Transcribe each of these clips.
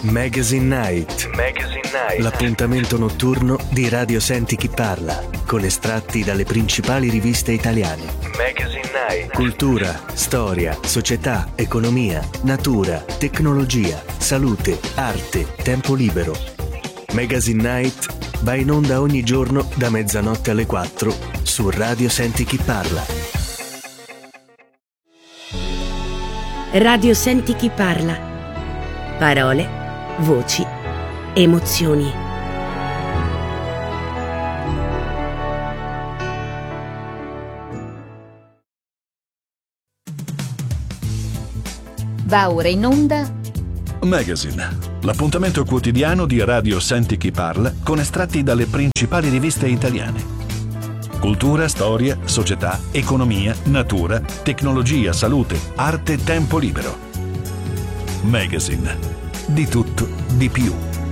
Magazine Night. L'appuntamento notturno di Radio Senti Chi Parla, con estratti dalle principali riviste italiane. Magazine Night. Cultura, storia, società, economia, natura, tecnologia, salute, arte, tempo libero. Magazine Night va in onda ogni giorno da mezzanotte alle 4 su Radio Senti Chi Parla. Radio Senti Chi Parla. Parole, voci, emozioni. Va ora in onda Magazine, l'appuntamento quotidiano di Radio Senti Chi Parla con estratti dalle principali riviste italiane. Cultura, storia, società, economia, natura, tecnologia, salute, arte, tempo libero. Magazine, di tutto, di più.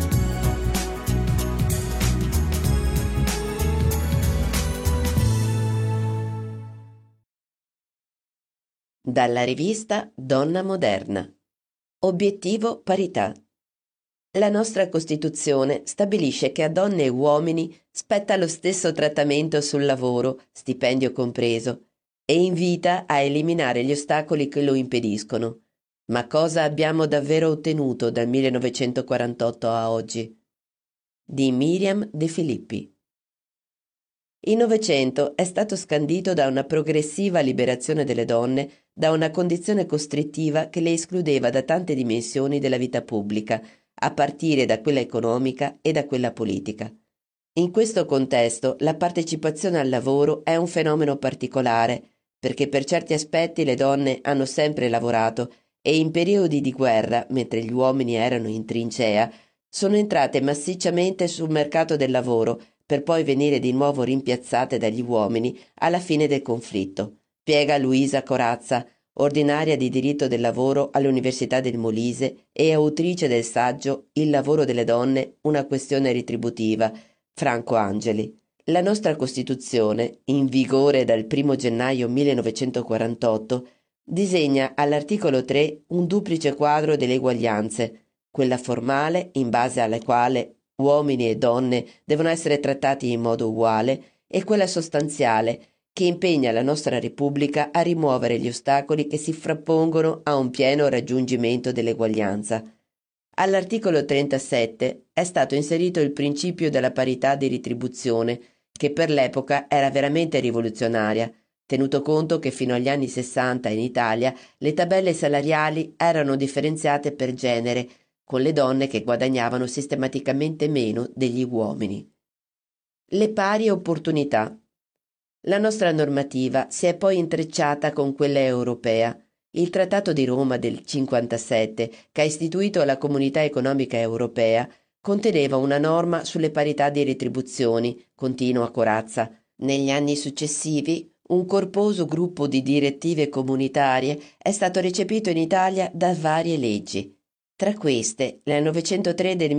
Dalla rivista Donna Moderna. Obiettivo parità. La nostra Costituzione stabilisce che a donne e uomini spetta lo stesso trattamento sul lavoro, stipendio compreso, e invita a eliminare gli ostacoli che lo impediscono. Ma cosa abbiamo davvero ottenuto dal 1948 a oggi? Di Miriam De Filippi. Il Novecento è stato scandito da una progressiva liberazione delle donne da una condizione costrittiva che le escludeva da tante dimensioni della vita pubblica, a partire da quella economica e da quella politica. In questo contesto la partecipazione al lavoro è un fenomeno particolare, perché per certi aspetti le donne hanno sempre lavorato e in periodi di guerra, mentre gli uomini erano in trincea, sono entrate massicciamente sul mercato del lavoro per poi venire di nuovo rimpiazzate dagli uomini alla fine del conflitto, spiega Luisa Corazza, ordinaria di diritto del lavoro all'Università del Molise e autrice del saggio Il lavoro delle donne, una questione retributiva, Franco Angeli. La nostra Costituzione, in vigore dal 1 gennaio 1948, disegna all'articolo 3 un duplice quadro delle eguaglianze, quella formale, in base alla quale uomini e donne devono essere trattati in modo uguale, e quella sostanziale, che impegna la nostra Repubblica a rimuovere gli ostacoli che si frappongono a un pieno raggiungimento dell'eguaglianza. All'articolo 37 è stato inserito il principio della parità di retribuzione, che per l'epoca era veramente rivoluzionaria, tenuto conto che fino agli anni 60 in Italia le tabelle salariali erano differenziate per genere, con le donne che guadagnavano sistematicamente meno degli uomini. Le pari opportunità. La nostra normativa si è poi intrecciata con quella europea. Il Trattato di Roma del 57, che ha istituito la Comunità Economica Europea, conteneva una norma sulle parità di retribuzioni, continua Corazza. Negli anni successivi, un corposo gruppo di direttive comunitarie è stato recepito in Italia da varie leggi. Tra queste, la 903 del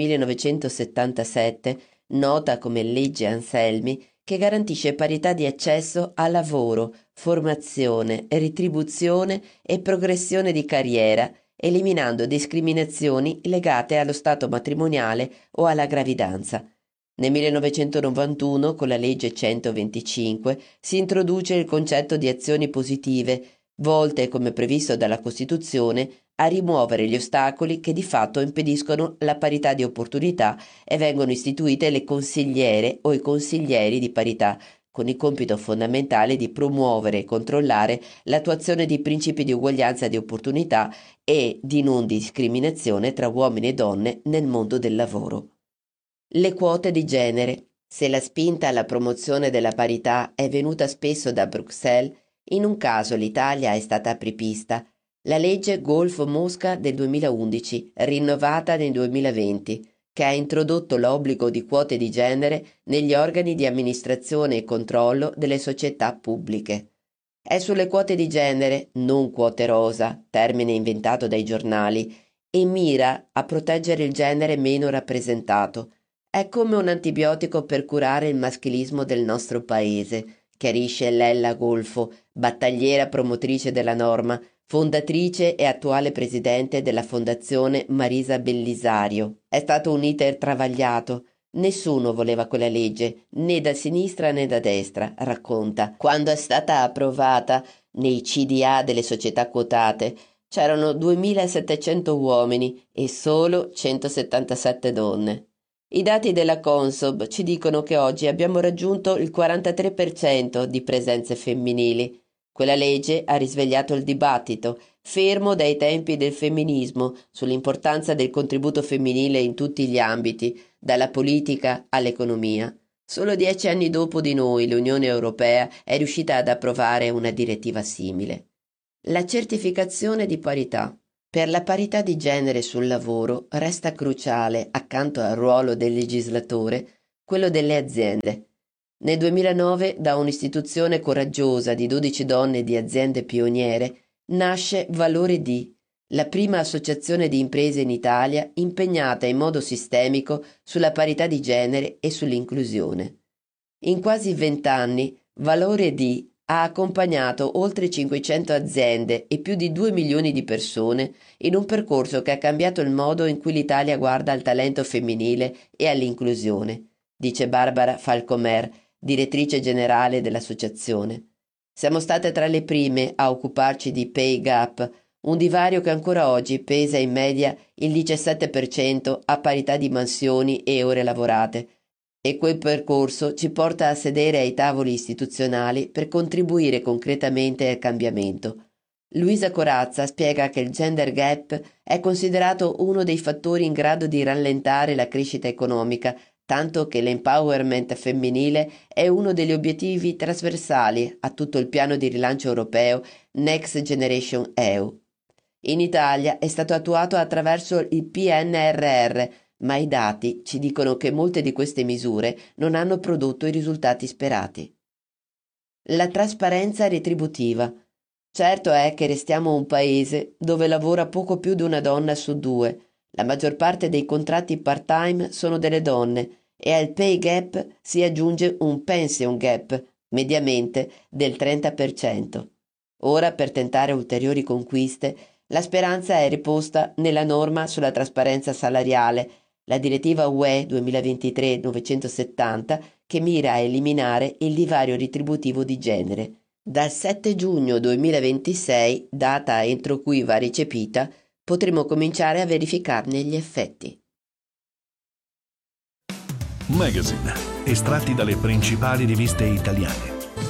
1977, nota come legge Anselmi, che garantisce parità di accesso a lavoro, formazione, retribuzione e progressione di carriera, eliminando discriminazioni legate allo stato matrimoniale o alla gravidanza. Nel 1991, con la legge 125, si introduce il concetto di azioni positive, volte, come previsto dalla Costituzione, a rimuovere gli ostacoli che di fatto impediscono la parità di opportunità, e vengono istituite le consigliere o i consiglieri di parità, con il compito fondamentale di promuovere e controllare l'attuazione di principi di uguaglianza di opportunità e di non discriminazione tra uomini e donne nel mondo del lavoro. Le quote di genere. Se la spinta alla promozione della parità è venuta spesso da Bruxelles, in un caso l'Italia è stata apripista. La legge Golfo-Mosca del 2011, rinnovata nel 2020, che ha introdotto l'obbligo di quote di genere negli organi di amministrazione e controllo delle società pubbliche. È sulle quote di genere, non quote rosa, termine inventato dai giornali, e mira a proteggere il genere meno rappresentato. È come un antibiotico per curare il maschilismo del nostro paese, chiarisce Lella Golfo, battagliera promotrice della norma, fondatrice e attuale presidente della Fondazione Marisa Bellisario. È stato un iter travagliato. Nessuno voleva quella legge, né da sinistra né da destra, racconta. Quando è stata approvata nei CDA delle società quotate, c'erano 2.700 uomini e solo 177 donne. I dati della Consob ci dicono che oggi abbiamo raggiunto il 43% di presenze femminili. Quella legge ha risvegliato il dibattito, fermo dai tempi del femminismo, sull'importanza del contributo femminile in tutti gli ambiti, dalla politica all'economia. Solo 10 anni dopo di noi l'Unione Europea è riuscita ad approvare una direttiva simile. La certificazione di parità. Per la parità di genere sul lavoro resta cruciale, accanto al ruolo del legislatore, quello delle aziende. Nel 2009, da un'istituzione coraggiosa di 12 donne di aziende pioniere, nasce Valore D, la prima associazione di imprese in Italia impegnata in modo sistemico sulla parità di genere e sull'inclusione. In quasi 20 anni, Valore D ha accompagnato oltre 500 aziende e più di 2 milioni di persone in un percorso che ha cambiato il modo in cui l'Italia guarda al talento femminile e all'inclusione, dice Barbara Falcomer, direttrice generale dell'associazione. Siamo state tra le prime a occuparci di pay gap, un divario che ancora oggi pesa in media il 17% a parità di mansioni e ore lavorate, e quel percorso ci porta a sedere ai tavoli istituzionali per contribuire concretamente al cambiamento. Luisa Corazza spiega che il gender gap è considerato uno dei fattori in grado di rallentare la crescita economica, tanto che l'empowerment femminile è uno degli obiettivi trasversali a tutto il piano di rilancio europeo Next Generation EU. In Italia è stato attuato attraverso il PNRR, ma i dati ci dicono che molte di queste misure non hanno prodotto i risultati sperati. La trasparenza retributiva. Certo è che restiamo un paese dove lavora poco più di una donna su 2. La maggior parte dei contratti part-time sono delle donne e al pay gap si aggiunge un pension gap, mediamente del 30%. Ora, per tentare ulteriori conquiste, la speranza è riposta nella norma sulla trasparenza salariale, la direttiva UE 2023-970, che mira a eliminare il divario retributivo di genere. Dal 7 giugno 2026, data entro cui va recepita, potremo cominciare a verificarne gli effetti. Magazine, estratti dalle principali riviste italiane.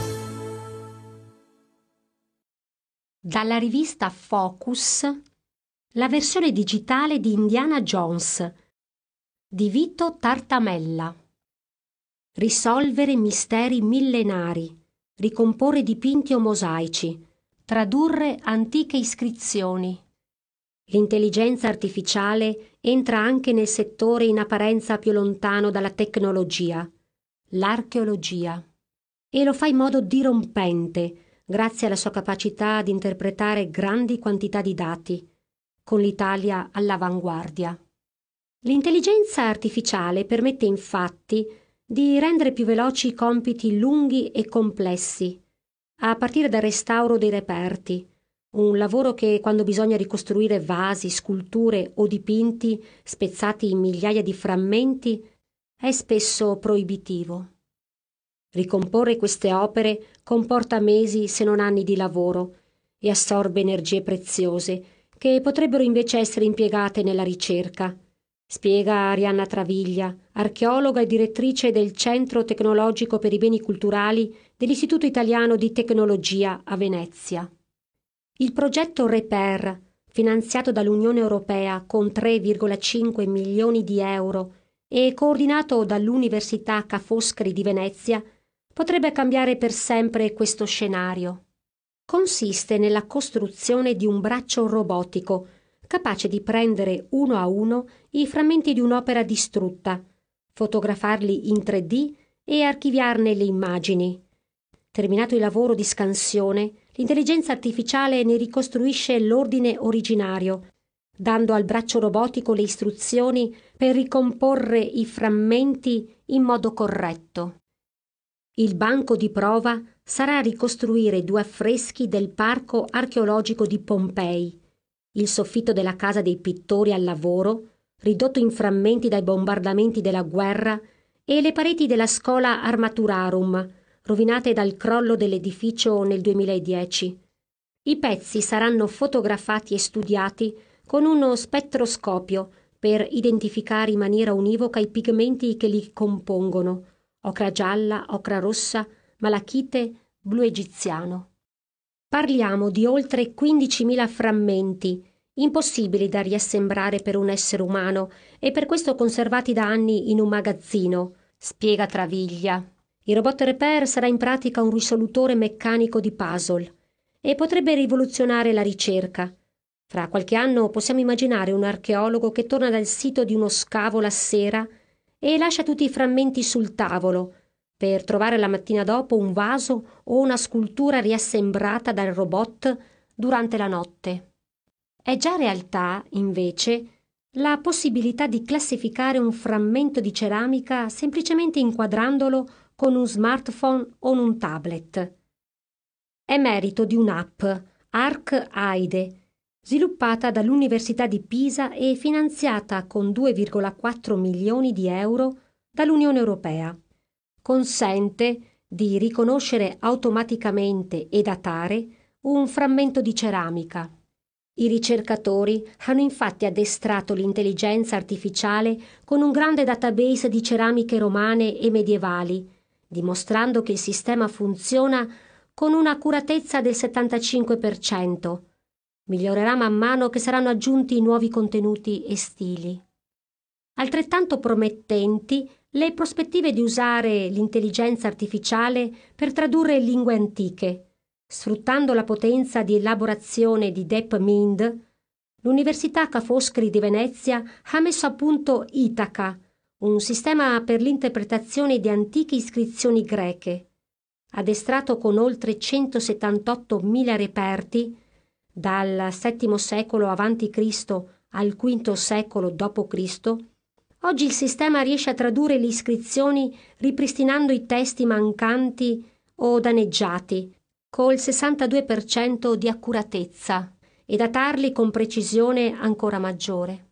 Dalla rivista Focus, la versione digitale di Indiana Jones di Vito Tartamella. Risolvere misteri millenari, ricomporre dipinti o mosaici, tradurre antiche iscrizioni. L'intelligenza artificiale entra anche nel settore in apparenza più lontano dalla tecnologia, l'archeologia, e lo fa in modo dirompente grazie alla sua capacità di interpretare grandi quantità di dati, con l'Italia all'avanguardia. L'intelligenza artificiale permette infatti di rendere più veloci compiti lunghi e complessi, a partire dal restauro dei reperti, un lavoro che, quando bisogna ricostruire vasi, sculture o dipinti spezzati in migliaia di frammenti, è spesso proibitivo. Ricomporre queste opere comporta mesi se non anni di lavoro e assorbe energie preziose che potrebbero invece essere impiegate nella ricerca, spiega Arianna Travaglia, archeologa e direttrice del Centro Tecnologico per i Beni Culturali dell'Istituto Italiano di Tecnologia a Venezia. Il progetto REPER, finanziato dall'Unione Europea con 3,5 milioni di euro e coordinato dall'Università Ca' Foscari di Venezia, potrebbe cambiare per sempre questo scenario. Consiste nella costruzione di un braccio robotico capace di prendere uno a uno i frammenti di un'opera distrutta, fotografarli in 3D e archiviarne le immagini. Terminato il lavoro di scansione, l'intelligenza artificiale ne ricostruisce l'ordine originario, dando al braccio robotico le istruzioni per ricomporre i frammenti in modo corretto. Il banco di prova sarà ricostruire 2 affreschi del Parco archeologico di Pompei, il soffitto della casa dei pittori al lavoro, ridotto in frammenti dai bombardamenti della guerra, e le pareti della Schola Armaturarum, rovinate dal crollo dell'edificio nel 2010. I pezzi saranno fotografati e studiati con uno spettroscopio per identificare in maniera univoca i pigmenti che li compongono: ocra gialla, ocra rossa, malachite, blu egiziano. Parliamo di oltre 15.000 frammenti, impossibili da riassemblare per un essere umano e per questo conservati da anni in un magazzino, spiega Travaglia. Il robot Repair sarà in pratica un risolutore meccanico di puzzle e potrebbe rivoluzionare la ricerca. Fra qualche anno possiamo immaginare un archeologo che torna dal sito di uno scavo la sera e lascia tutti i frammenti sul tavolo, per trovare la mattina dopo un vaso o una scultura riassemblata dal robot durante la notte. È già realtà, invece, la possibilità di classificare un frammento di ceramica semplicemente inquadrandolo con un smartphone o un tablet. È merito di un'app, ArcAide, sviluppata dall'Università di Pisa e finanziata con 2,4 milioni di euro dall'Unione Europea. Consente di riconoscere automaticamente e datare un frammento di ceramica. I ricercatori hanno infatti addestrato l'intelligenza artificiale con un grande database di ceramiche romane e medievali, dimostrando che il sistema funziona con un'accuratezza del 75%. Migliorerà man mano che saranno aggiunti nuovi contenuti e stili. Altrettanto promettenti le prospettive di usare l'intelligenza artificiale per tradurre lingue antiche. Sfruttando la potenza di elaborazione di DeepMind, l'Università Ca' Foscari di Venezia ha messo a punto Itaca, un sistema per l'interpretazione di antiche iscrizioni greche. Addestrato con oltre 178.000 reperti, dal VII secolo a.C. al V secolo d.C., oggi il sistema riesce a tradurre le iscrizioni ripristinando i testi mancanti o danneggiati, col 62% di accuratezza, e datarli con precisione ancora maggiore.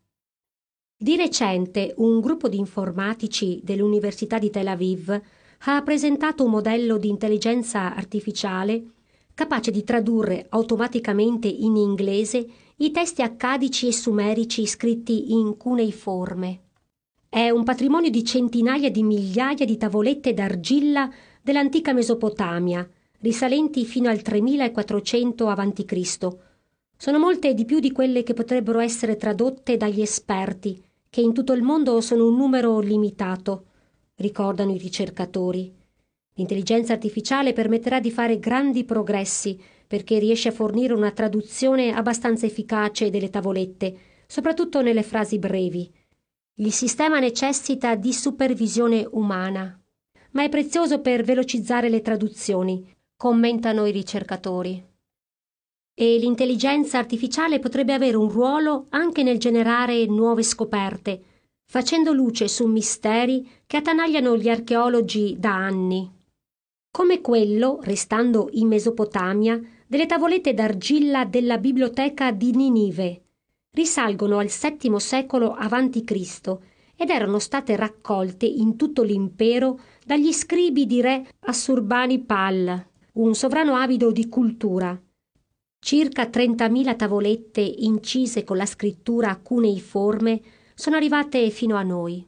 Di recente un gruppo di informatici dell'Università di Tel Aviv ha presentato un modello di intelligenza artificiale capace di tradurre automaticamente in inglese i testi accadici e sumerici scritti in cuneiforme. È un patrimonio di centinaia di migliaia di tavolette d'argilla dell'antica Mesopotamia, risalenti fino al 3400 a.C. Sono molte di più di quelle che potrebbero essere tradotte dagli esperti, che in tutto il mondo sono un numero limitato, ricordano i ricercatori. L'intelligenza artificiale permetterà di fare grandi progressi perché riesce a fornire una traduzione abbastanza efficace delle tavolette, soprattutto nelle frasi brevi. Il sistema necessita di supervisione umana, ma è prezioso per velocizzare le traduzioni, commentano i ricercatori. E l'intelligenza artificiale potrebbe avere un ruolo anche nel generare nuove scoperte, facendo luce su misteri che attanagliano gli archeologi da anni. Come quello, restando in Mesopotamia, delle tavolette d'argilla della biblioteca di Ninive. Risalgono al VII secolo a.C. ed erano state raccolte in tutto l'impero dagli scribi di re Assurbanipal, un sovrano avido di cultura. Circa 30.000 tavolette incise con la scrittura cuneiforme sono arrivate fino a noi.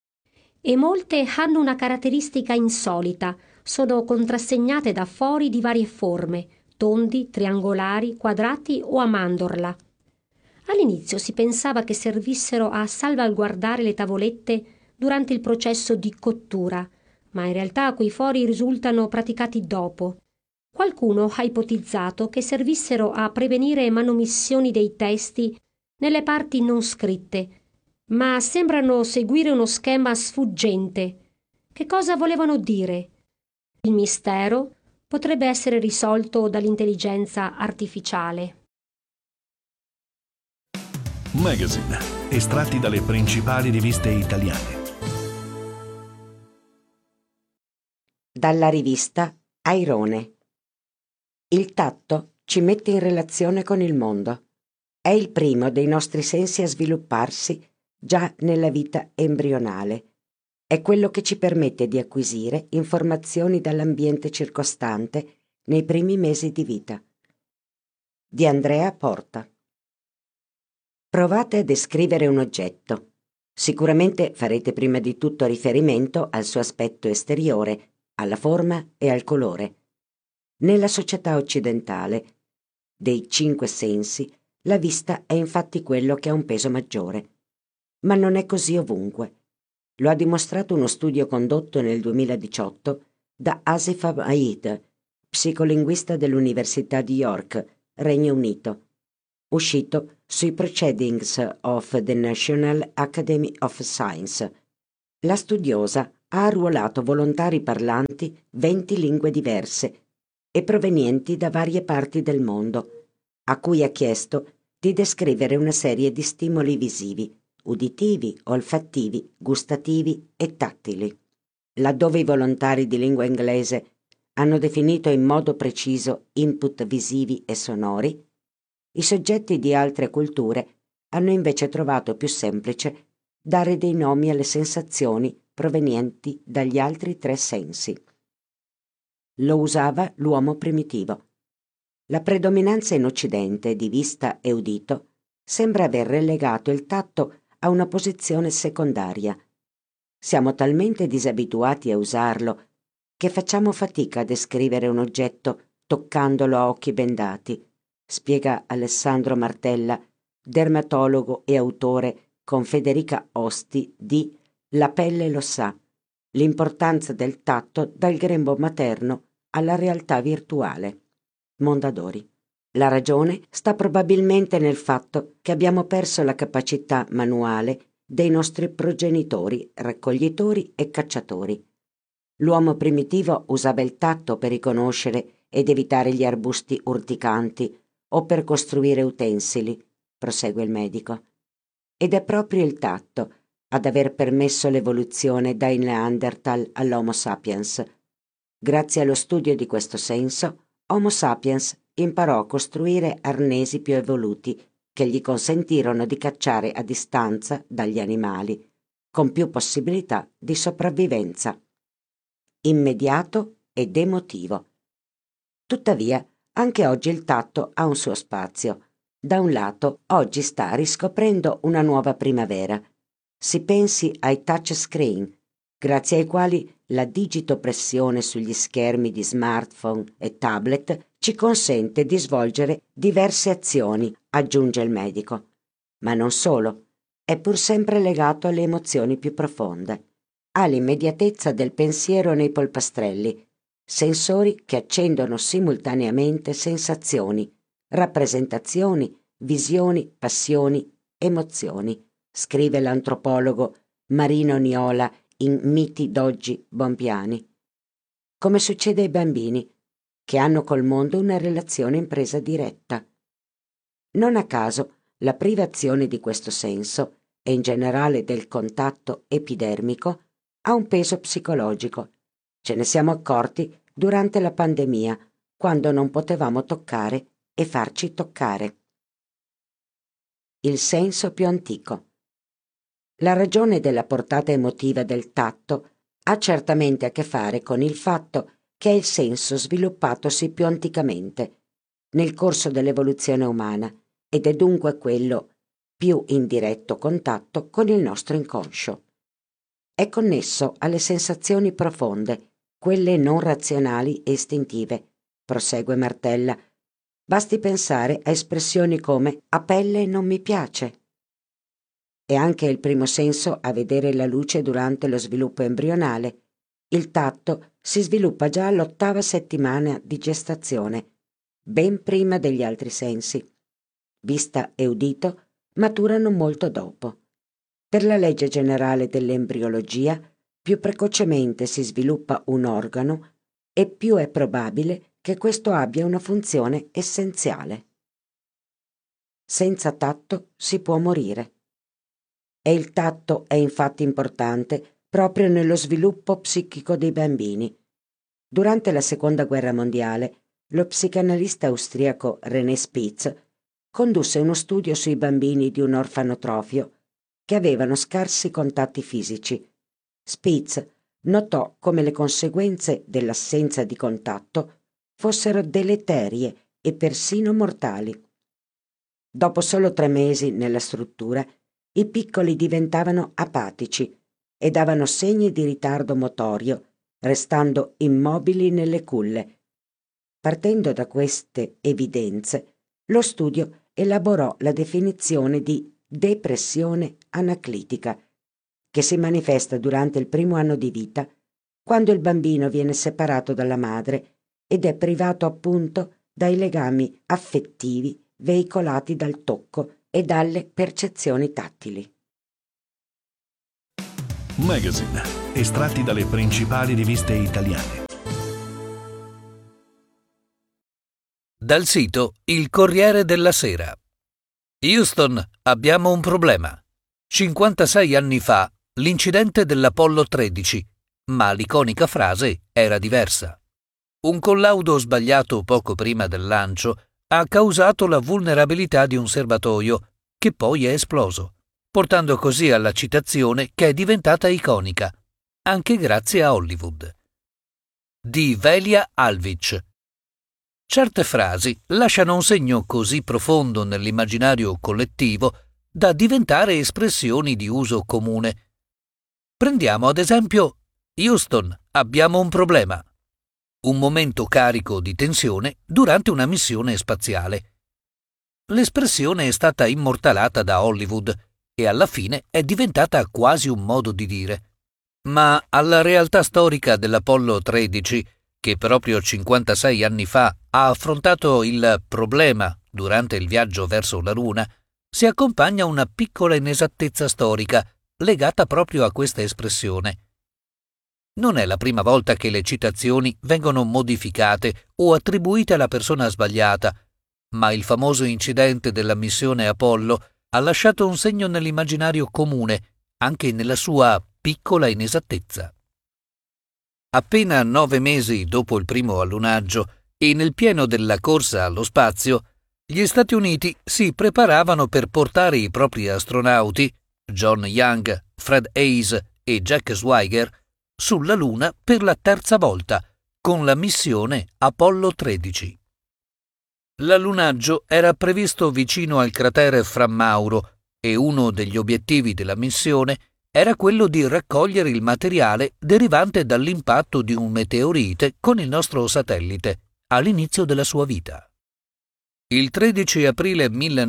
E molte hanno una caratteristica insolita, sono contrassegnate da fori di varie forme, tondi, triangolari, quadrati o a mandorla. All'inizio si pensava che servissero a salvaguardare le tavolette durante il processo di cottura, ma in realtà quei fori risultano praticati dopo. Qualcuno ha ipotizzato che servissero a prevenire manomissioni dei testi nelle parti non scritte, ma sembrano seguire uno schema sfuggente. Che cosa volevano dire? Il mistero potrebbe essere risolto dall'intelligenza artificiale. Magazine, estratti dalle principali riviste italiane. Dalla rivista Airone. Il tatto ci mette in relazione con il mondo. È il primo dei nostri sensi a svilupparsi già nella vita embrionale. È quello che ci permette di acquisire informazioni dall'ambiente circostante nei primi mesi di vita. Di Andrea Porta. Provate a descrivere un oggetto. Sicuramente farete prima di tutto riferimento al suo aspetto esteriore, alla forma e al colore. Nella società occidentale, dei 5 sensi, la vista è infatti quello che ha un peso maggiore. Ma non è così ovunque. Lo ha dimostrato uno studio condotto nel 2018 da Asif Aid, psicolinguista dell'Università di York, Regno Unito, uscito sui Proceedings of the National Academy of Science. La studiosa ha arruolato volontari parlanti 20 lingue diverse e provenienti da varie parti del mondo, a cui ha chiesto di descrivere una serie di stimoli visivi, uditivi, olfattivi, gustativi e tattili. Laddove i volontari di lingua inglese hanno definito in modo preciso input visivi e sonori, i soggetti di altre culture hanno invece trovato più semplice dare dei nomi alle sensazioni provenienti dagli altri 3 sensi. Lo usava l'uomo primitivo. La predominanza in Occidente di vista e udito sembra aver relegato il tatto a una posizione secondaria. Siamo talmente disabituati a usarlo che facciamo fatica a descrivere un oggetto toccandolo a occhi bendati, spiega Alessandro Martella, dermatologo e autore con Federica Osti di La pelle lo sa, l'importanza del tatto dal grembo materno alla realtà virtuale. Mondadori. La ragione sta probabilmente nel fatto che abbiamo perso la capacità manuale dei nostri progenitori, raccoglitori e cacciatori. L'uomo primitivo usava il tatto per riconoscere ed evitare gli arbusti urticanti o per costruire utensili, prosegue il medico. Ed è proprio il tatto ad aver permesso l'evoluzione dai Neanderthal all'Homo sapiens. Grazie allo studio di questo senso, Homo sapiens imparò a costruire arnesi più evoluti che gli consentirono di cacciare a distanza dagli animali, con più possibilità di sopravvivenza. Immediato ed emotivo. Tuttavia, anche oggi il tatto ha un suo spazio. Da un lato, oggi sta riscoprendo una nuova primavera. Si pensi ai touchscreen, grazie ai quali la digitopressione sugli schermi di smartphone e tablet ci consente di svolgere diverse azioni, aggiunge il medico. Ma non solo, è pur sempre legato alle emozioni più profonde, all'immediatezza del pensiero nei polpastrelli, sensori che accendono simultaneamente sensazioni, rappresentazioni, visioni, passioni, emozioni, scrive l'antropologo Marino Niola in Miti d'oggi Bompiani. Come succede ai bambini, che hanno col mondo una relazione in presa diretta. Non a caso la privazione di questo senso, e in generale del contatto epidermico, ha un peso psicologico. Ce ne siamo accorti durante la pandemia, quando non potevamo toccare e farci toccare. Il senso più antico. La ragione della portata emotiva del tatto ha certamente a che fare con il fatto che è il senso sviluppatosi più anticamente, nel corso dell'evoluzione umana, ed è dunque quello più in diretto contatto con il nostro inconscio. È connesso alle sensazioni profonde, quelle non razionali e istintive, prosegue Martella. Basti pensare a espressioni come «a pelle non mi piace». È anche il primo senso a vedere la luce durante lo sviluppo embrionale. Il tatto si sviluppa già all'8ª settimana di gestazione, ben prima degli altri sensi. Vista e udito maturano molto dopo. Per la legge generale dell'embriologia, più precocemente si sviluppa un organo e più è probabile che questo abbia una funzione essenziale. Senza tatto si può morire. E il tatto è infatti importante proprio nello sviluppo psichico dei bambini. Durante la Seconda Guerra Mondiale, lo psicanalista austriaco René Spitz condusse uno studio sui bambini di un orfanotrofio che avevano scarsi contatti fisici. Spitz notò come le conseguenze dell'assenza di contatto fossero deleterie e persino mortali. Dopo solo 3 mesi nella struttura, i piccoli diventavano apatici e davano segni di ritardo motorio, restando immobili nelle culle. Partendo da queste evidenze, lo studio elaborò la definizione di depressione anaclitica, che si manifesta durante il primo anno di vita, quando il bambino viene separato dalla madre ed è privato appunto dai legami affettivi veicolati dal tocco e dalle percezioni tattili. Magazine, estratti dalle principali riviste italiane. Dal sito Il Corriere della Sera. Houston, abbiamo un problema. 56 anni fa, l'incidente dell'Apollo 13, ma l'iconica frase era diversa. Un collaudo sbagliato poco prima del lancio ha causato la vulnerabilità di un serbatoio, che poi è esploso, portando così alla citazione che è diventata iconica, anche grazie a Hollywood. Di Velia Alvic. Certe frasi lasciano un segno così profondo nell'immaginario collettivo da diventare espressioni di uso comune. Prendiamo ad esempio Houston, abbiamo un problema. Un momento carico di tensione durante una missione spaziale. L'espressione è stata immortalata da Hollywood e alla fine è diventata quasi un modo di dire. Ma alla realtà storica dell'Apollo 13, che proprio 56 anni fa ha affrontato il problema durante il viaggio verso la Luna, si accompagna una piccola inesattezza storica legata proprio a questa espressione. Non è la prima volta che le citazioni vengono modificate o attribuite alla persona sbagliata, ma il famoso incidente della missione Apollo ha lasciato un segno nell'immaginario comune, anche nella sua piccola inesattezza. Appena 9 mesi dopo il primo allunaggio e nel pieno della corsa allo spazio, gli Stati Uniti si preparavano per portare i propri astronauti, John Young, Fred Haise e Jack Swigert, sulla Luna per la 3ª volta, con la missione Apollo 13. L'allunaggio era previsto vicino al cratere Fra Mauro e uno degli obiettivi della missione era quello di raccogliere il materiale derivante dall'impatto di un meteorite con il nostro satellite all'inizio della sua vita. Il 13 aprile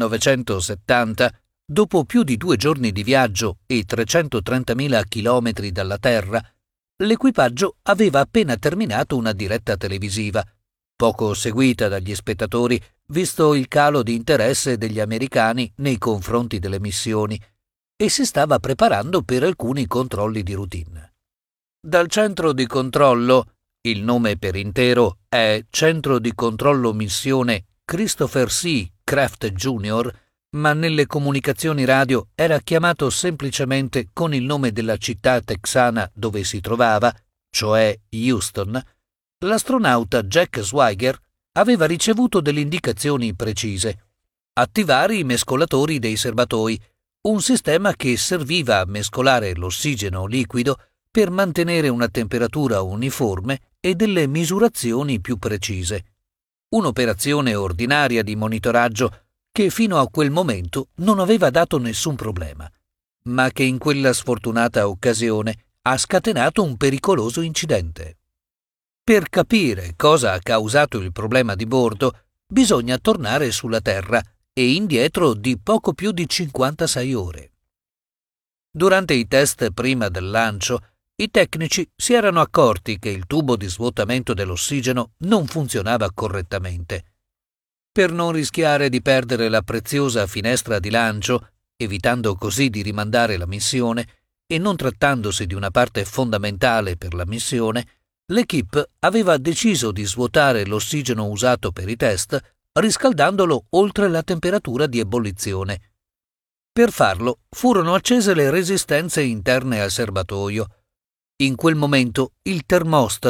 1970, dopo più di 2 giorni di viaggio e 330.000 chilometri dalla Terra, l'equipaggio aveva appena terminato una diretta televisiva, poco seguita dagli spettatori visto il calo di interesse degli americani nei confronti delle missioni, e si stava preparando per alcuni controlli di routine. Dal centro di controllo, il nome per intero è Centro di Controllo Missione Christopher C. Kraft Jr., ma nelle comunicazioni radio era chiamato semplicemente con il nome della città texana dove si trovava, cioè Houston, l'astronauta Jack Swigert aveva ricevuto delle indicazioni precise. Attivare i mescolatori dei serbatoi, un sistema che serviva a mescolare l'ossigeno liquido per mantenere una temperatura uniforme e delle misurazioni più precise. Un'operazione ordinaria di monitoraggio che fino a quel momento non aveva dato nessun problema, ma che in quella sfortunata occasione ha scatenato un pericoloso incidente. Per capire cosa ha causato il problema di bordo, bisogna tornare sulla Terra e indietro di poco più di 56 ore. Durante i test prima del lancio, i tecnici si erano accorti che il tubo di svuotamento dell'ossigeno non funzionava correttamente. Per non rischiare di perdere la preziosa finestra di lancio, evitando così di rimandare la missione, e non trattandosi di una parte fondamentale per la missione, l'equipe aveva deciso di svuotare l'ossigeno usato per i test, riscaldandolo oltre la temperatura di ebollizione. Per farlo furono accese le resistenze interne al serbatoio. In quel momento il termostato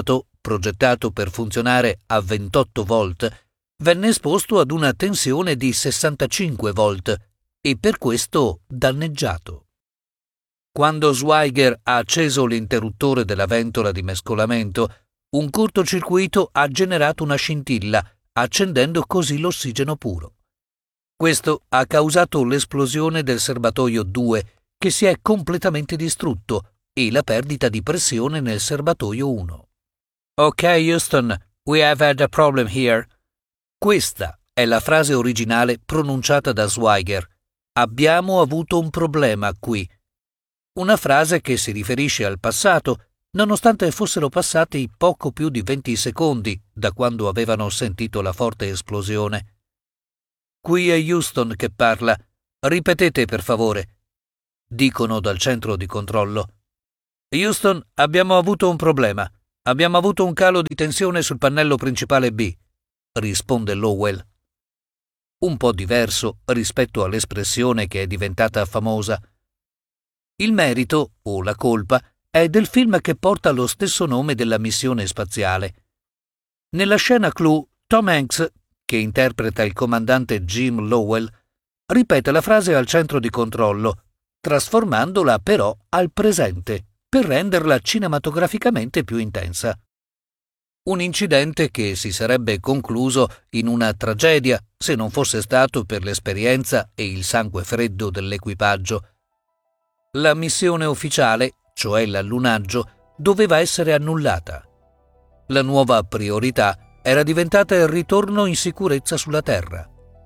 progettato per funzionare a 28 volt, venne esposto ad una tensione di 65 volt e per questo danneggiato. Quando Swigert ha acceso l'interruttore della ventola di mescolamento, un cortocircuito ha generato una scintilla, accendendo così l'ossigeno puro. Questo ha causato l'esplosione del serbatoio 2, che si è completamente distrutto, e la perdita di pressione nel serbatoio 1. Ok, Houston, we have had a problem here. Questa è la frase originale pronunciata da Swigert. Abbiamo avuto un problema qui. Una frase che si riferisce al passato, nonostante fossero passati poco più di 20 secondi da quando avevano sentito la forte esplosione. Qui è Houston che parla. Ripetete, per favore. Dicono dal centro di controllo. Houston, abbiamo avuto un problema. Abbiamo avuto un calo di tensione sul pannello principale B, risponde Lowell. Un po' diverso rispetto all'espressione che è diventata famosa. Il merito, o la colpa, è del film che porta lo stesso nome della missione spaziale. Nella scena clou, Tom Hanks, che interpreta il comandante Jim Lowell, ripete la frase al centro di controllo, trasformandola però al presente, per renderla cinematograficamente più intensa. Un incidente che si sarebbe concluso in una tragedia se non fosse stato per l'esperienza e il sangue freddo dell'equipaggio. La missione ufficiale, cioè l'allunaggio, doveva essere annullata. La nuova priorità era diventata il ritorno in sicurezza sulla Terra.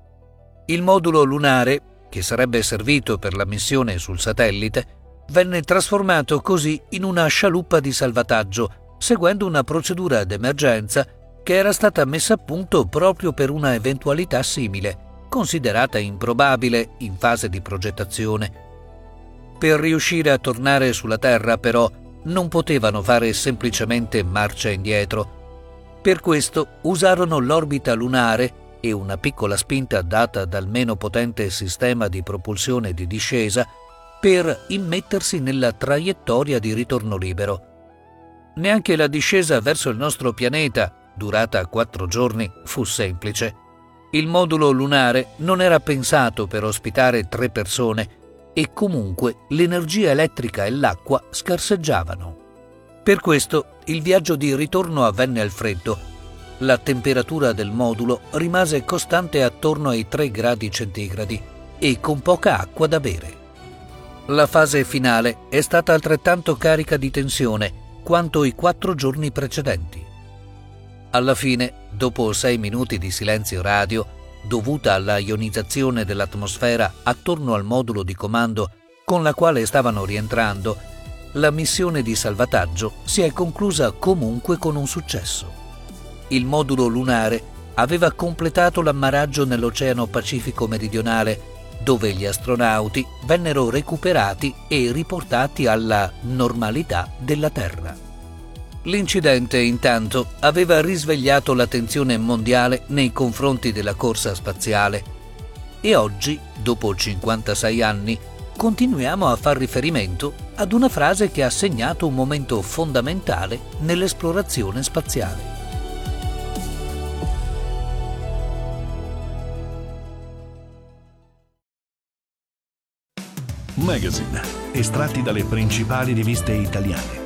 Il modulo lunare, che sarebbe servito per la missione sul satellite, venne trasformato così in una scialuppa di salvataggio, seguendo una procedura d'emergenza che era stata messa a punto proprio per una eventualità simile, considerata improbabile in fase di progettazione. Per riuscire a tornare sulla Terra, però, non potevano fare semplicemente marcia indietro. Per questo usarono l'orbita lunare e una piccola spinta data dal meno potente sistema di propulsione di discesa per immettersi nella traiettoria di ritorno libero. Neanche la discesa verso il nostro pianeta, durata 4 giorni, fu semplice. Il modulo lunare non era pensato per ospitare 3 persone e comunque l'energia elettrica e l'acqua scarseggiavano. Per questo il viaggio di ritorno avvenne al freddo. La temperatura del modulo rimase costante attorno ai 3 gradi centigradi e con poca acqua da bere. La fase finale è stata altrettanto carica di tensione quanto i 4 giorni precedenti. Alla fine, dopo 6 minuti di silenzio radio, dovuta alla ionizzazione dell'atmosfera attorno al modulo di comando con la quale stavano rientrando, la missione di salvataggio si è conclusa comunque con un successo. Il modulo lunare aveva completato l'ammaraggio nell'Oceano Pacifico meridionale, dove gli astronauti vennero recuperati e riportati alla normalità della Terra. L'incidente, intanto, aveva risvegliato l'attenzione mondiale nei confronti della corsa spaziale e oggi, dopo 56 anni, continuiamo a far riferimento ad una frase che ha segnato un momento fondamentale nell'esplorazione spaziale. Magazine, estratti dalle principali riviste italiane.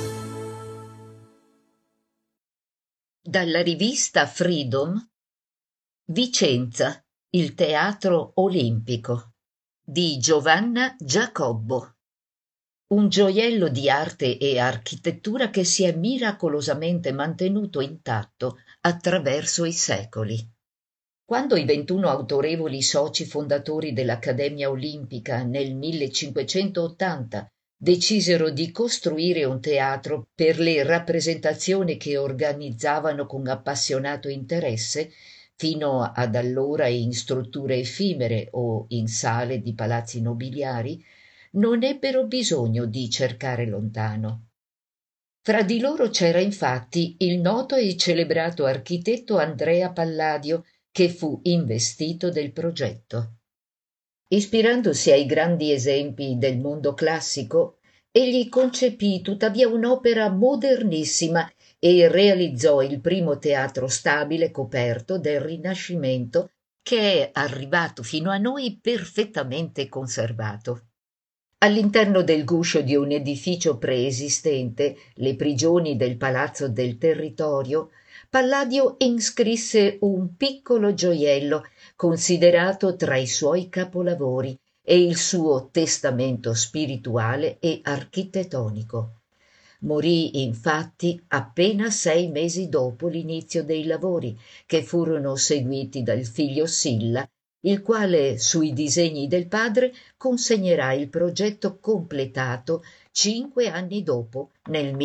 Dalla rivista Freedom, Vicenza, il teatro olimpico, di Giovanna Giacobbo. Un gioiello di arte e architettura che si è miracolosamente mantenuto intatto attraverso i secoli. Quando i 21 autorevoli soci fondatori dell'Accademia Olimpica nel 1580 decisero di costruire un teatro per le rappresentazioni che organizzavano con appassionato interesse, fino ad allora in strutture effimere o in sale di palazzi nobiliari, non ebbero bisogno di cercare lontano. Fra di loro c'era infatti il noto e celebrato architetto Andrea Palladio, che fu investito del progetto. Ispirandosi ai grandi esempi del mondo classico, egli concepì tuttavia un'opera modernissima e realizzò il primo teatro stabile coperto del Rinascimento, che è arrivato fino a noi perfettamente conservato. All'interno del guscio di un edificio preesistente, le prigioni del Palazzo del Territorio, Palladio inscrisse un piccolo gioiello considerato tra i suoi capolavori e il suo testamento spirituale e architettonico. Morì infatti appena 6 mesi dopo l'inizio dei lavori, che furono seguiti dal figlio Silla, il quale sui disegni del padre consegnerà il progetto completato 5 anni dopo, nel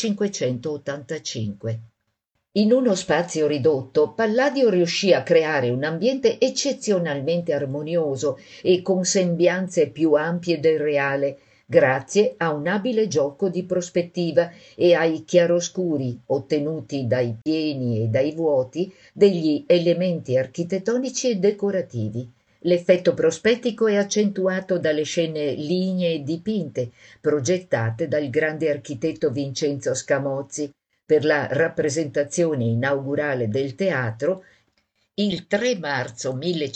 1585. In uno spazio ridotto, Palladio riuscì a creare un ambiente eccezionalmente armonioso e con sembianze più ampie del reale, grazie a un abile gioco di prospettiva e ai chiaroscuri ottenuti dai pieni e dai vuoti degli elementi architettonici e decorativi. L'effetto prospettico è accentuato dalle scene lignee dipinte, progettate dal grande architetto Vincenzo Scamozzi per la rappresentazione inaugurale del teatro il 3 marzo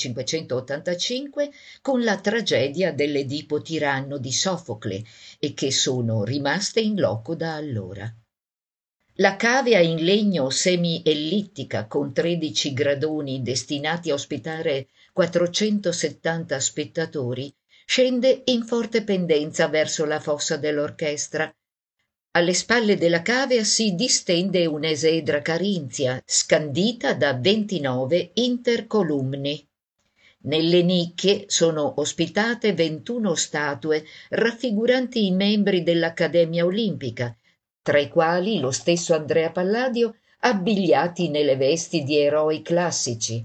1585 con la tragedia dell'Edipo tiranno di Sofocle e che sono rimaste in loco da allora. La cavea in legno semi-ellittica con 13 gradoni destinati a ospitare 470 spettatori scende in forte pendenza verso la fossa dell'orchestra. Alle spalle della cavea si distende un'esedra carinzia scandita da 29 intercolumni. Nelle nicchie sono ospitate 21 statue raffiguranti i membri dell'Accademia Olimpica, tra i quali lo stesso Andrea Palladio, abbigliati nelle vesti di eroi classici.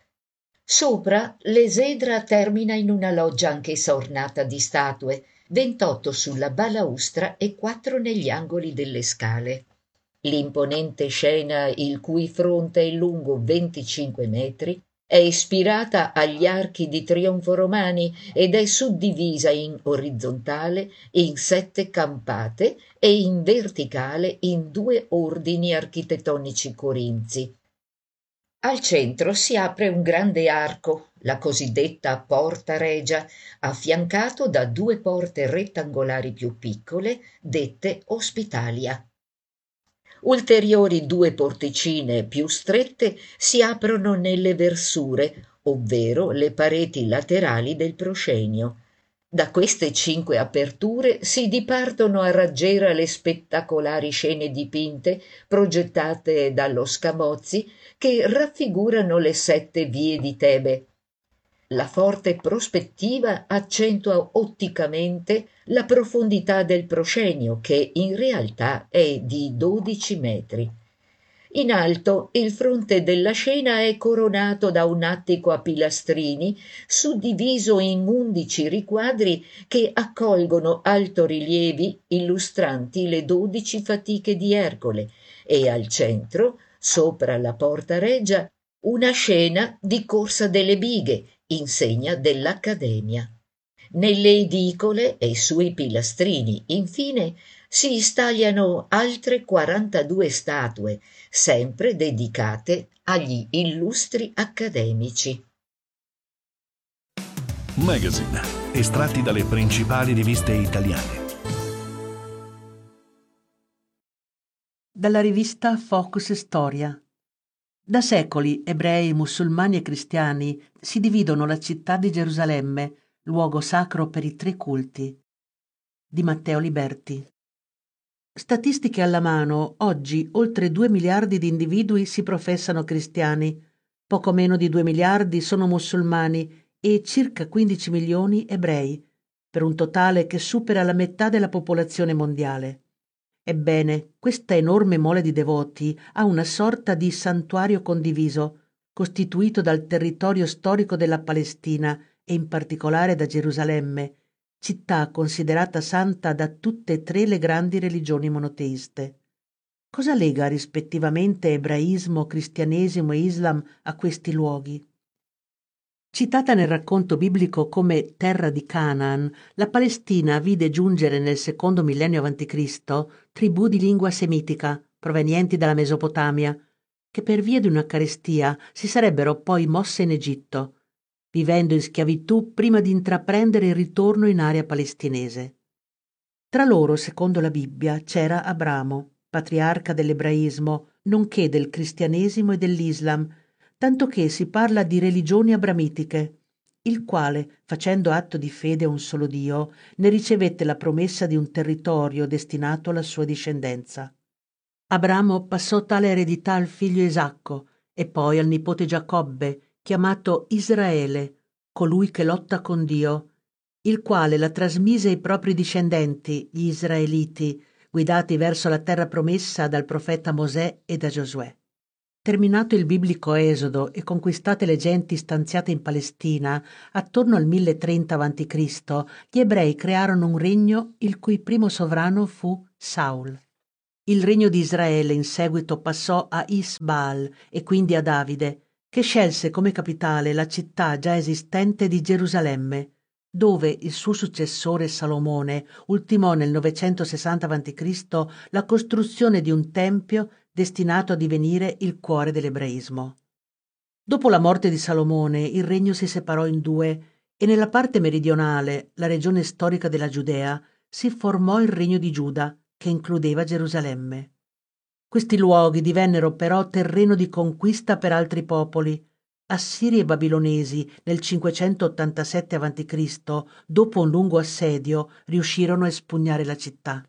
Sopra l'esedra termina in una loggia anch'essa ornata di statue, 28 sulla balaustra e 4 negli angoli delle scale. L'imponente scena, il cui fronte è lungo 25 metri, è ispirata agli archi di trionfo romani ed è suddivisa in orizzontale in 7 campate e in verticale in 2 ordini architettonici corinzi. Al centro si apre un grande arco, la cosiddetta porta regia, affiancato da 2 porte rettangolari più piccole, dette ospitalia. Ulteriori 2 porticine più strette si aprono nelle versure, ovvero le pareti laterali del proscenio. Da queste 5 aperture si dipartono a raggiera le spettacolari scene dipinte progettate dallo Scamozzi che raffigurano le 7 vie di Tebe. La forte prospettiva accentua otticamente la profondità del proscenio, che in realtà è di 12 metri. In alto il fronte della scena è coronato da un attico a pilastrini suddiviso in 11 riquadri che accolgono altorilievi illustranti le 12 fatiche di Ercole e al centro, sopra la porta regia, una scena di corsa delle bighe, insegna dell'Accademia. Nelle edicole e sui pilastrini, infine, si stagliano altre 42 statue, sempre dedicate agli illustri accademici. Magazine, estratti dalle principali riviste italiane. Dalla rivista Focus Storia. Da secoli ebrei, musulmani e cristiani si dividono la città di Gerusalemme, luogo sacro per i 3 culti. Di Matteo Liberti. Statistiche alla mano, oggi oltre 2 miliardi di individui si professano cristiani, poco meno di 2 miliardi sono musulmani e circa 15 milioni ebrei, per un totale che supera la metà della popolazione mondiale. Ebbene, questa enorme mole di devoti ha una sorta di santuario condiviso, costituito dal territorio storico della Palestina e in particolare da Gerusalemme, città considerata santa da tutte e 3 le grandi religioni monoteiste. Cosa lega rispettivamente ebraismo, cristianesimo e Islam a questi luoghi? Citata nel racconto biblico come terra di Canaan, la Palestina vide giungere nel secondo millennio a.C. tribù di lingua semitica, provenienti dalla Mesopotamia, che per via di una carestia si sarebbero poi mosse in Egitto, vivendo in schiavitù prima di intraprendere il ritorno in area palestinese. Tra loro, secondo la Bibbia, c'era Abramo, patriarca dell'ebraismo, nonché del cristianesimo e dell'Islam, tanto che si parla di religioni abramitiche, il quale, facendo atto di fede a un solo Dio, ne ricevette la promessa di un territorio destinato alla sua discendenza. Abramo passò tale eredità al figlio Isacco e poi al nipote Giacobbe, chiamato Israele, colui che lotta con Dio, il quale la trasmise ai propri discendenti, gli israeliti, guidati verso la terra promessa dal profeta Mosè e da Giosuè. Terminato il biblico Esodo e conquistate le genti stanziate in Palestina, attorno al 1030 a.C., gli ebrei crearono un regno il cui primo sovrano fu Saul. Il regno di Israele in seguito passò a Isbaal e quindi a Davide, che scelse come capitale la città già esistente di Gerusalemme, dove il suo successore Salomone ultimò nel 960 a.C. la costruzione di un tempio destinato a divenire il cuore dell'ebraismo. Dopo la morte di Salomone il regno si separò in due e nella parte meridionale, la regione storica della Giudea, si formò il regno di Giuda, che includeva Gerusalemme. Questi luoghi divennero però terreno di conquista per altri popoli. Assiri e babilonesi nel 587 a.C., dopo un lungo assedio, riuscirono a espugnare la città.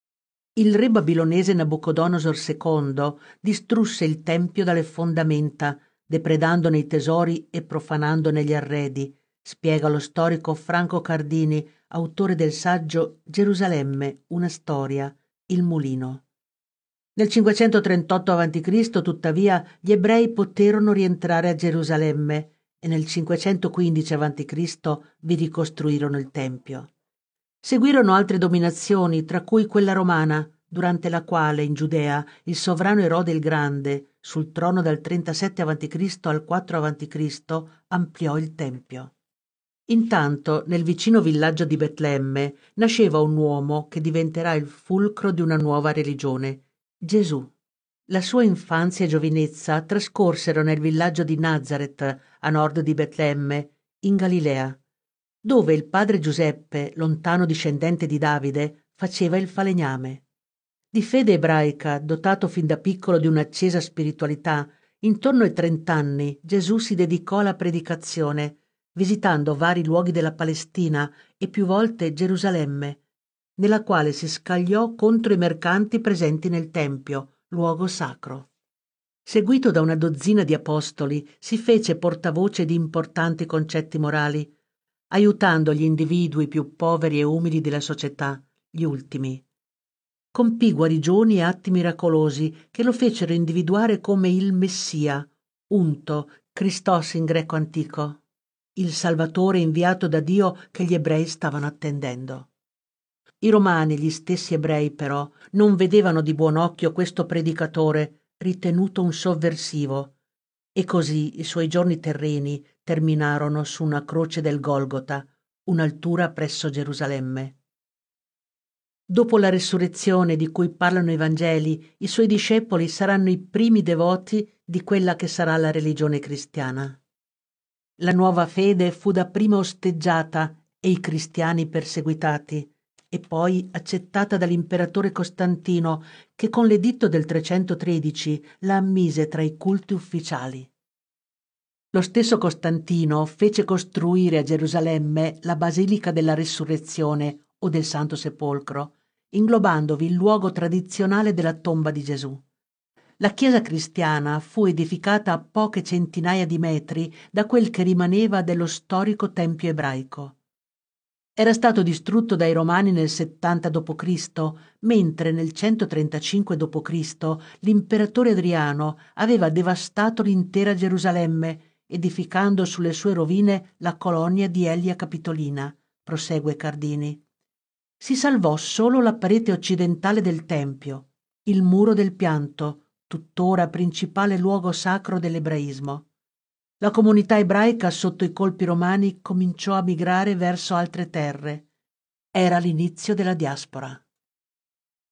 Il re babilonese Nabucodonosor II distrusse il tempio dalle fondamenta, depredandone i tesori e profanandone gli arredi, spiega lo storico Franco Cardini, autore del saggio Gerusalemme, una storia, Il mulino. Nel 538 a.C., tuttavia, gli ebrei poterono rientrare a Gerusalemme e nel 515 a.C. vi ricostruirono il tempio. Seguirono altre dominazioni, tra cui quella romana, durante la quale in Giudea il sovrano Erode il Grande, sul trono dal 37 a.C. al 4 a.C., ampliò il tempio. Intanto, nel vicino villaggio di Betlemme, nasceva un uomo che diventerà il fulcro di una nuova religione, Gesù. La sua infanzia e giovinezza trascorsero nel villaggio di Nazareth, a nord di Betlemme, in Galilea, dove il padre Giuseppe, lontano discendente di Davide, faceva il falegname. Di fede ebraica, dotato fin da piccolo di un'accesa spiritualità, intorno ai 30 anni Gesù si dedicò alla predicazione, visitando vari luoghi della Palestina e più volte Gerusalemme, nella quale si scagliò contro i mercanti presenti nel Tempio, luogo sacro. Seguito da una dozzina di apostoli, si fece portavoce di importanti concetti morali, aiutando gli individui più poveri e umili della società, gli ultimi. Compì guarigioni e atti miracolosi che lo fecero individuare come il Messia, unto, Christos in greco antico, il Salvatore inviato da Dio che gli ebrei stavano attendendo. I romani, gli stessi ebrei però, non vedevano di buon occhio questo predicatore, ritenuto un sovversivo, e così i suoi giorni terreni terminarono su una croce del Golgota, un'altura presso Gerusalemme. Dopo la resurrezione di cui parlano i Vangeli, i suoi discepoli saranno i primi devoti di quella che sarà la religione cristiana. La nuova fede fu dapprima osteggiata e i cristiani perseguitati, e poi accettata dall'imperatore Costantino, che con l'editto del 313 la ammise tra i culti ufficiali. Lo stesso Costantino fece costruire a Gerusalemme la Basilica della Resurrezione o del Santo Sepolcro, inglobandovi il luogo tradizionale della tomba di Gesù. La chiesa cristiana fu edificata a poche centinaia di metri da quel che rimaneva dello storico tempio ebraico. Era stato distrutto dai Romani nel 70 d.C., mentre nel 135 d.C. l'imperatore Adriano aveva devastato l'intera Gerusalemme, edificando sulle sue rovine la colonia di Elia Capitolina, prosegue Cardini. Si salvò solo la parete occidentale del Tempio, il muro del pianto, tuttora principale luogo sacro dell'ebraismo. La comunità ebraica sotto i colpi romani cominciò a migrare verso altre terre. Era l'inizio della diaspora.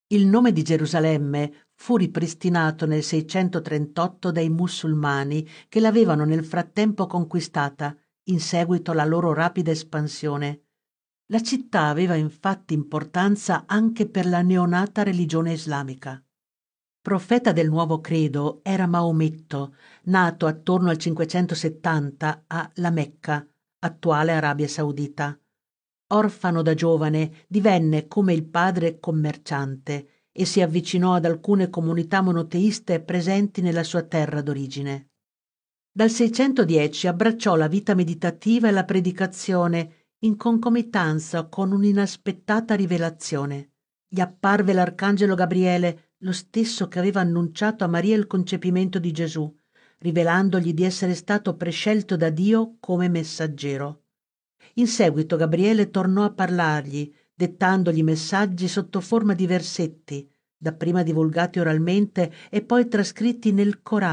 Il nome di Gerusalemme fu ripristinato nel 638 dai musulmani che l'avevano nel frattempo conquistata, in seguito alla loro rapida espansione. La città aveva infatti importanza anche per la neonata religione islamica. Profeta del nuovo credo era Maometto, nato attorno al 570 a La Mecca, attuale Arabia Saudita. Orfano da giovane, divenne come il padre commerciante e si avvicinò ad alcune comunità monoteiste presenti nella sua terra d'origine. Dal 610 abbracciò la vita meditativa e la predicazione in concomitanza con un'inaspettata rivelazione. Gli apparve l'arcangelo Gabriele, lo stesso che aveva annunciato a Maria il concepimento di Gesù, rivelandogli di essere stato prescelto da Dio come messaggero. In seguito Gabriele tornò a parlargli, dettandogli messaggi sotto forma di versetti, dapprima divulgati oralmente e poi trascritti nel Corano,